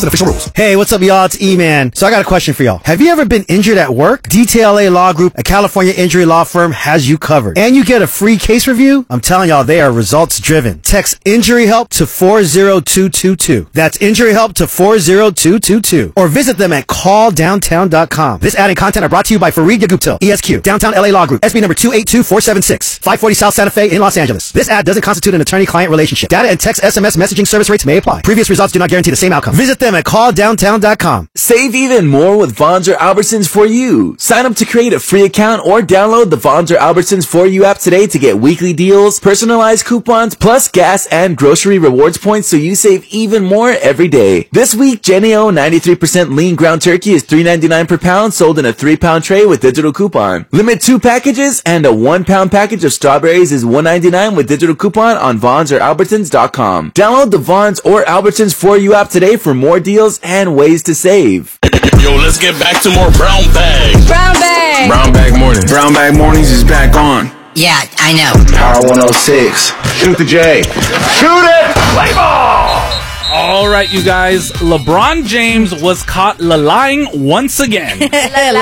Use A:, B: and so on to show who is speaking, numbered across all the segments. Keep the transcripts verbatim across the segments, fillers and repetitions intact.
A: Official rules. Hey, what's up, y'all? It's E-Man. So I got a question for y'all. Have you ever been injured at work? D T L A Law Group, a California injury law firm, has you covered. And you get a free case review? I'm telling y'all, they are results driven. Text injury help to four zero two two two. That's injury help to four zero two two two. Or visit them at call downtown dot com. This ad and content are brought to you by Fareed Yaguptil, E S Q, Downtown L A Law Group, S B number two eight two four seven six, five forty South Santa Fe in Los Angeles. This ad doesn't constitute an attorney-client relationship. Data and text S M S messaging service rates may apply. Previous results do not guarantee the same outcome. Visit them at call downtown dot com.
B: Save even more with Vons or Albertsons For You. Sign up to create a free account or download the Vons or Albertsons For You app today to get weekly deals, personalized coupons, plus gas and grocery rewards points so you save even more every day. This week, Jennie-O ninety-three percent lean ground turkey is three ninety-nine per pound, sold in a three pound tray with digital coupon. Limit two packages, and a one pound package of strawberries is one ninety-nine with digital coupon on Vons or Albertsons dot com. Download the Vons or Albertsons For You app today for more deals and ways to save.
C: Yo, let's get back to more Brown Bag.
D: Brown Bag.
E: Brown Bag Mornings. Brown Bag Mornings is back on.
F: Yeah, I know.
E: Power one oh six. Shoot the J. Shoot it! Play ball!
G: All right, you guys. LeBron James was caught lying once again.
D: Lying.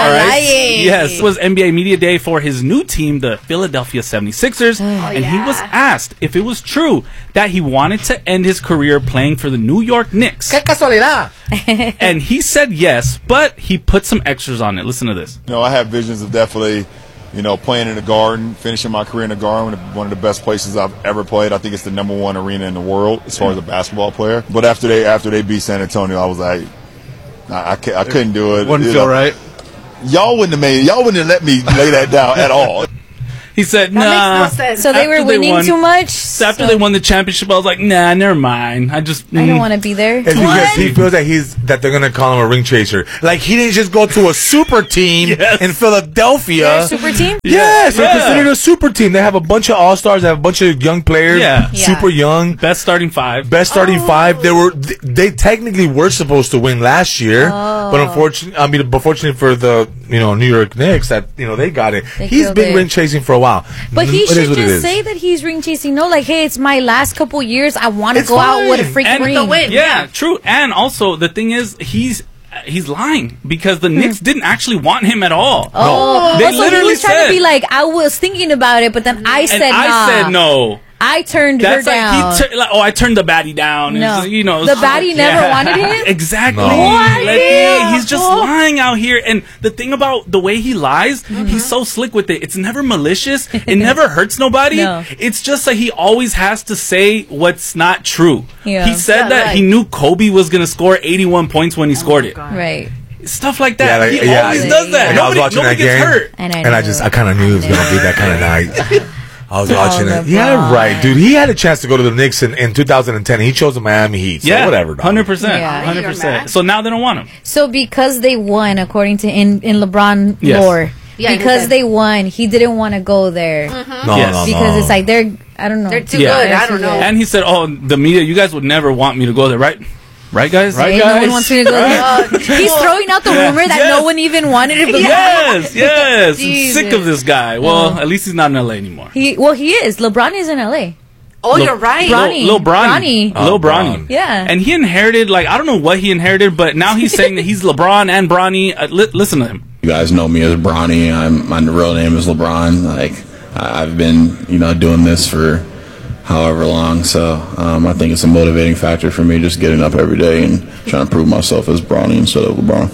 G: Yes, it was N B A Media Day for his new team, the Philadelphia seventy-sixers,
D: oh,
G: and
D: yeah.
G: he was asked if it was true that he wanted to end his career playing for the New York Knicks.
A: Qué casualidad.
G: And he said yes, but he put some extras on it. Listen to this.
H: You know, I have visions of definitely, you know, playing in the Garden, finishing my career in the Garden, one of the best places I've ever played. I think it's the number one arena in the world as far as a basketball player. But after they after they beat San Antonio, I was like, I, I, I couldn't do it.
I: Wouldn't
H: you
I: feel
H: know,
I: right.
H: Y'all wouldn't have made. Y'all wouldn't have let me lay that down at all.
G: He said,
D: That
G: nah.
D: makes no sense. So they were
G: After
D: winning
G: won-
D: too much?
G: So after
D: So-
G: they won the championship, I was like, nah, never mind. I just...
D: I don't
G: mm.
D: want to be there.
I: It's because he feels that he's that they're gonna call him a ring chaser. Like he didn't just go to a super team
G: Yes.
I: in Philadelphia.
D: They're a super team?
I: Yes, they're
G: Yeah.
I: considered a super team. They have a bunch of all stars. They have a bunch of young players.
G: Yeah.
D: Yeah.
I: super young.
G: Best starting five.
I: Best starting
D: Oh.
I: five. They were th- they technically were supposed to win last year,
D: Oh.
I: but unfortunately, I mean, unfortunately for the you know New York Knicks that you know they got it.
D: They
I: He's
D: killed
I: been
D: it.
I: ring chasing for a while.
D: But he
I: It is
D: should
I: what it
D: just
I: is.
D: say that he's ring chasing. No, like, hey, it's my last couple years. I want to
I: It's
D: go out with a
I: fine.
D: freaking
G: And
D: ring.
G: the win. Yeah, true. And also, the thing is, he's he's lying because the Knicks didn't actually want him at all.
D: Hmm. Oh,
G: They
D: so he
G: literally
D: was trying
G: said-
D: to be like, I was thinking about it, but then I
G: And
D: said,
G: I
D: nah.
G: said no.
D: I turned
G: That's
D: her
G: like
D: down.
G: he tur- like, oh, I turned the baddie down.
D: No.
G: It's, you know,
D: The
G: it's-
D: baddie never wanted him?
G: Exactly.
I: No.
D: What?
G: Like,
D: Yeah.
G: he's just
D: Oh.
G: lying out here. And the thing about the way he lies,
D: Mm-hmm.
G: he's so slick with it. It's never malicious. It never hurts nobody.
D: No.
G: It's just that he always has to say what's not true.
D: Yeah.
G: He said
D: Yeah,
G: that
D: right.
G: he knew Kobe was going to score eighty-one points when he scored it.
D: Right.
G: Stuff like that.
I: Yeah, like-
G: he
I: yeah.
G: always
D: Yeah.
G: does that.
I: Like, I was
G: Nobody,
I: watching
G: nobody
I: that
G: gets
I: game,
G: hurt.
D: And I,
I: and I just I kind of knew it was gonna be that kind of night. I was
D: Oh,
I: watching it.
D: LeBron.
I: Yeah, right, dude. He had a chance to go to the Knicks in, in two thousand ten. He chose the Miami Heat. So
G: Yeah,
I: whatever. dog.
G: hundred percent,
D: Yeah.
G: hundred percent. So now they don't want him.
D: So because they won, according to in, in LeBron
G: Yes.
D: lore,
F: Yeah,
D: because
F: he
D: they won, he didn't want to go there.
I: No,
G: Yes.
I: no,
D: Because
I: no.
D: it's like, they're, I don't know.
F: They're too
G: Yeah.
F: good.
D: They're
F: I
D: too
F: don't know.
D: good.
G: And he said, "Oh, the media, you guys would never want me to go there, right? Right, guys?
D: Hey,
G: Right,
D: no
G: guys?
D: one wants me to go there. He's throwing out the rumor that
G: Yes.
D: no one even wanted to believe.
G: Yes, yes. I'm
D: Jesus.
G: sick of this guy. Well, at least he's not in L A anymore.
D: He well, he is. LeBron is in L A.
F: Oh,
G: Lil-
F: you're right.
D: Bronny.
G: Lil, Lil Bronny.
D: Bronny.
G: Lil
I: Oh,
G: Bronny.
I: Bron.
D: Yeah.
G: And he inherited, like, I don't know what he inherited, but now he's saying that he's LeBron and Bronny. Uh, li- listen to him.
J: You guys know me as Bronny. I'm, my real name is LeBron. Like, I- I've been, you know, doing this for however long. So um, I think it's a motivating factor for me just getting up every day and trying to prove myself as Bronny instead of LeBron.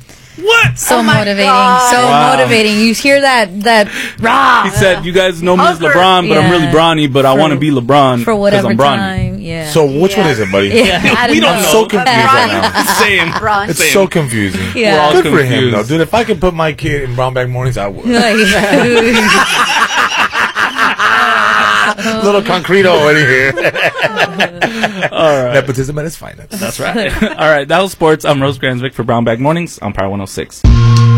G: What?
D: So
F: Oh my
D: motivating.
F: God.
D: So
G: Wow.
D: motivating. You hear that that rah
G: He said, you guys know me as
F: Hooker.
G: LeBron, but I'm really
D: Yeah.
G: Bronny, but I
D: For-
G: want to be LeBron
D: for
G: 'cause
D: whatever
G: I'm Bronny.
D: time. Yeah.
I: So which one is it, buddy?
D: yeah. I
G: We don't
D: know.
G: know.
I: I'm so confused right now.
G: Same.
F: Bron.
I: It's so confusing.
D: Yeah.
G: We're all
I: Good for him,
G: confused.
I: though, dude. If I could put my kid in Brown Bag Mornings, I would. Little concreto over here.
G: All right.
I: Nepotism at its finest.
G: That's right. All right. That was sports. I'm Rose Gransvik for Brown Bag Mornings on Power one oh six.